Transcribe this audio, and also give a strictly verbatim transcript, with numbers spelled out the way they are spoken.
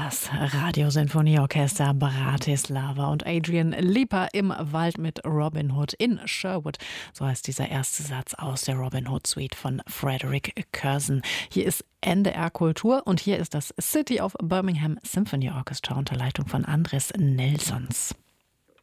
Das Radiosinfonieorchester Bratislava und Adrian Lieper im Wald mit Robin Hood in Sherwood. So heißt dieser erste Satz aus der Robin Hood Suite von Frederick Curzon. Hier ist N D R Kultur und hier ist das City of Birmingham Symphony Orchestra unter Leitung von Andres Nelsons.